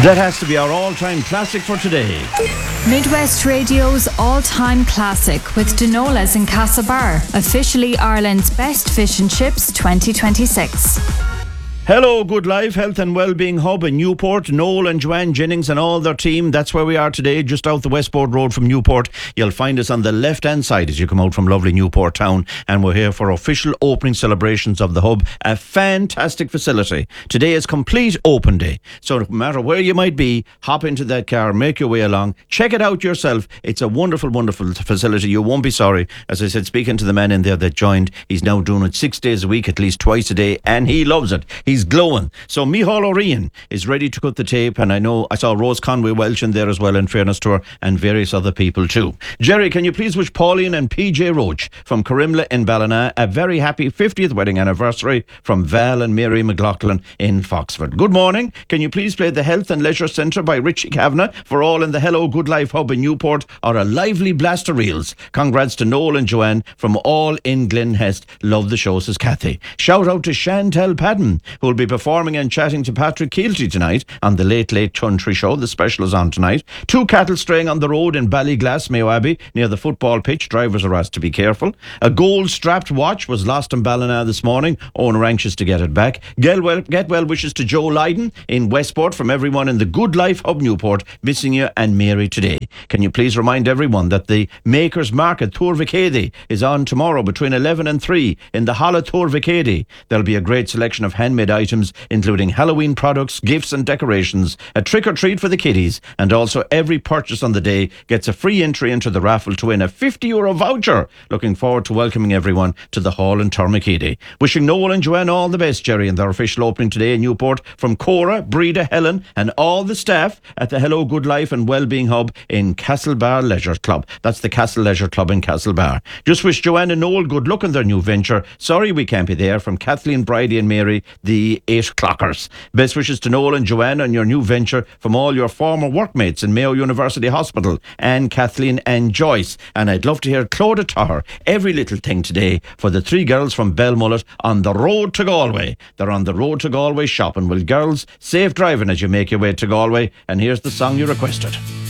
That has to be our all-time classic for today. Midwest Radio's all-time classic with Denola's in Castlebar, officially Ireland's best fish and chips 2026. Hello, Good Life, Health and Wellbeing Hub in Newport. Noel and Joanne Jennings and all their team. That's where we are today, just out the Westport Road from Newport. You'll find us on the left-hand side as you come out from lovely Newport town. And we're here for official opening celebrations of the Hub. A fantastic facility. Today is complete open day. So no matter where you might be, hop into that car, make your way along. Check it out yourself. It's a wonderful, wonderful facility. You won't be sorry. As I said, speaking to the man in there that joined, he's now doing it 6 days a week, at least twice a day. And he loves it. He's glowing. So Micheál O'Rian is ready to cut the tape, and I know I saw Rose Conway Welch in there as well, in fairness to her, and various other people too. Jerry, can you please wish Pauline and PJ Roach from Corrimla in Ballina a very happy 50th wedding anniversary from Val and Mary McLaughlin in Foxford. Good morning. Can you please play the Health and Leisure Centre by Richie Kavanagh for all in the Hello Good Life Hub in Newport, or a lively blast of reels. Congrats to Noel and Joanne from all in Glenhest. Love the show, says Kathy. Shout out to Chantal Padden, who will be performing and chatting to Patrick Keelty tonight on the Late Late Country Show. The special is on tonight. 2 cattle straying on the road in Ballyglass, Mayo Abbey, near the football pitch. Drivers are asked to be careful. A gold-strapped watch was lost in Ballina this morning. Owner anxious to get it back. Get well wishes to Joe Lydon in Westport from everyone in the Good Life Hub Newport. Missing you and Mary today. Can you please remind everyone that the Makers Market Tour Vicady is on tomorrow between 11 and 3 in the Holla Tour Vicady. There'll be a great selection of handmade items, including Halloween products, gifts and decorations, a trick-or-treat for the kiddies, and also every purchase on the day gets a free entry into the raffle to win a €50 voucher. Looking forward to welcoming everyone to the hall in Tormakedy. Wishing Noel and Joanne all the best, Jerry, in their official opening today in Newport, from Cora, Breda, Helen and all the staff at the Hello Good Life and Wellbeing Hub in Castlebar Leisure Club. That's the Castle Leisure Club in Castlebar. Just wish Joanne and Noel good luck in their new venture. Sorry we can't be there, from Kathleen, Bridie and Mary, the 8 o'clockers. Best wishes to Noel and Joanne on your new venture from all your former workmates in Mayo University Hospital, and Kathleen and Joyce. And I'd love to hear Claudia Toher, Every Little Thing today, for the 3 girls from Belmullet on the road to Galway. They're on the road to Galway shopping. Well, girls, safe driving as you make your way to Galway. And here's the song you requested.